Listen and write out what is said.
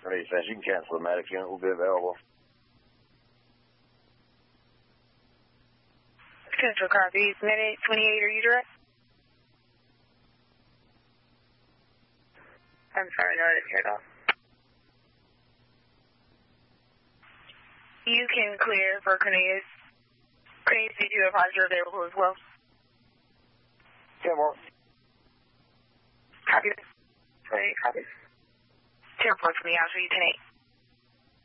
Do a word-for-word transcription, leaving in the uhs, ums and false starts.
Cornelius Fence. You can cancel the medic unit. We'll be available. Central copy. Medic twenty-eight, are you direct? I'm sorry, no, I didn't hear that. You can clear for Cornelius. Cornelius, you do have Hydra available as well. ten more. Copy. twenty-eight, copy. ten four from the Alpha, you ten eight.